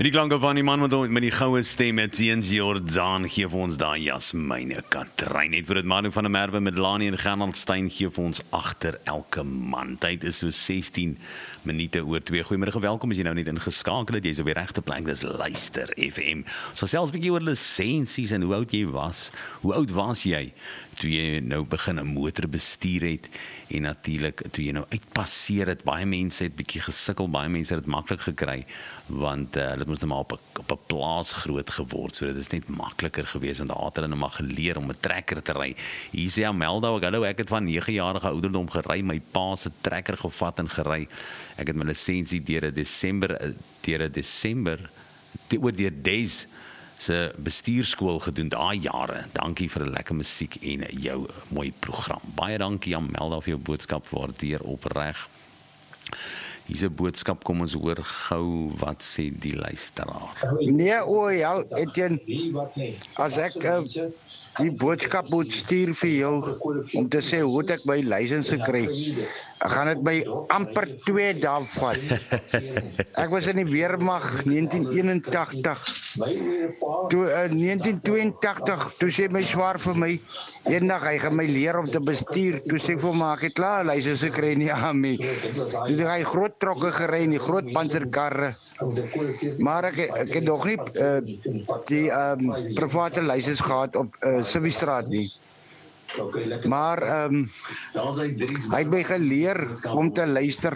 Die klanke van die man met die goue stem, Etienne Jordaan, gee vir ons daai Jasmyne Katrein. Net vir dit Manu van der Merwe met Lani en Gernand Stein gee vir ons agter elke man. Tyd is so 16 minute oor 2. Goeiemiddag, welkom as jy nou net ingeskakel het. Jy's op die regte plek, dis Luister FM. So selfs 'n bietjie oor lisensies en hoe oud jy was. Hoe oud was jy toe jy nou begin 'n motor bestuur het en natuurlik toe jy nou uitpasseer het. Baie mense het bietjie gesukkel, baie mense het dit maklik gekry want hulle moes nou maar op 'n plaas groot geword, so dit is net makliker geweest en daar het hulle nou maar geleer om 'n trekker te ry. Hier sê Amelda, ek het van 9-jarige ouderdom gery, my pa se trekker gevat en gery. Ek het my lisensie deur Des se bestuurskool gedoen daai jare. Dankie vir 'n lekker musiek en jou mooi program. Baie dankie Amelda vir jou boodskap, waardeer opreg. Hier's 'n boodskap, kom ons hoor gou wat sê die luisteraar. Nee, ja, Etienne, as ek die boodskap moet stuur vir jou om te sê hoe ek my lisensie gekry, gaan dit my amper 2 dae vat. Ek was in die weermag 1981. Toe 1982, toe sê my swaar vir my, eendag hy gaan my leer om te bestuur. Toe sê vir my, ek het klaar lisensie gekry in die army. Toe het hy groot trokke gery in die groot panserkarre. Maar ek het nog nie die private lisensie gehad op Sibiestraat nie. Maar hy het my geleer om te luister.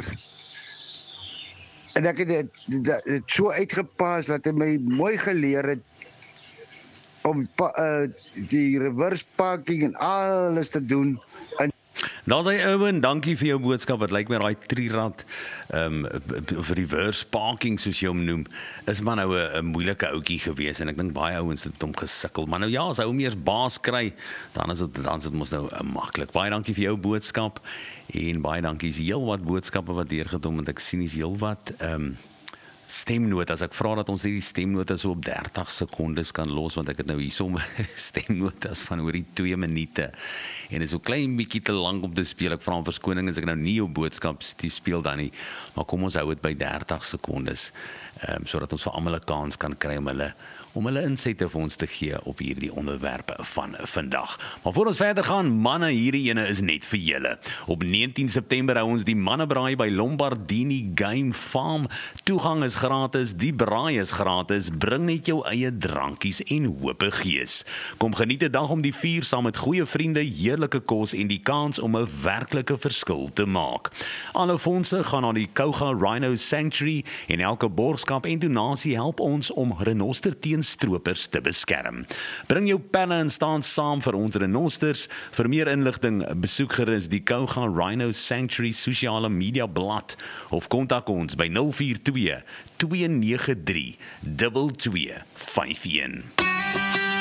En ek het dit so uitgepas dat hy my mooi geleer het om die reverse parking en alles te doen. Daar sê Owen, dankie vir jou boodskap. Wat lyk my daai trirad vir reverse parking soos jy hom noem, is maar nou 'n moeilike ouetjie gewees en ek dink baie ouens het hom gesukkel. Maar nou ja, as hy hom eers baas kry, dan is dit mos nou maklik. Baie dankie vir jou boodskap en baie dankie is heelwat boodskappe wat deurgekom want ek sien is heelwat stemnotas. Ek vra dat ons hierdie stemnotas so op 30 sekondes kan los, want ek het nou hierso stemnotas van oor die 2 minute en is so klein bietjie te lank om te speel. Ek vra om verskoning as ek nou nie jou boodskap speel dan nie, maar kom ons hou dit by 30 sekondes, sodat ons vir almal 'n kans kan kry om hulle insette vir ons te gee op hierdie onderwerpe van vandag. Maar voor ons verder gaan, manne, hierdie ene is net vir julle. Op 19 September hou ons die mannebraai by Lombardini Game Farm. Toegang is gratis, die braai is gratis, bring net jou eie drankies en hope gees. Kom geniet 'n dag om die vuur saam met goeie vriende, heerlike kos en die kans om 'n werklike verskil te maak. Alle fondse gaan na die Kouga Rhino Sanctuary en elke borgskap en donasie help ons om renoster teen stroopers te beskerm. Bring jou penne en staan saam vir ons renosters. Vir meer inligting besoek gerus die Kouga Rhino Sanctuary sosiale media blad of kontak ons by 042 293 2251.